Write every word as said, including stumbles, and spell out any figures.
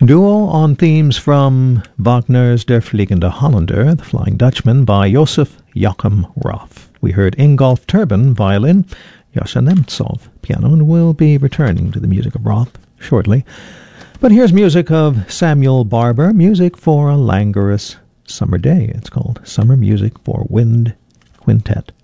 Duo on themes from Wagner's Der Fliegende Holländer, The Flying Dutchman, by Josef Joachim Roth. We heard Ingolf Turban, violin, Yasha Nemtsov, piano, and we'll be returning to the music of Roth shortly. But here's music of Samuel Barber, music for a languorous summer day. It's called Summer Music for Wind Quintet.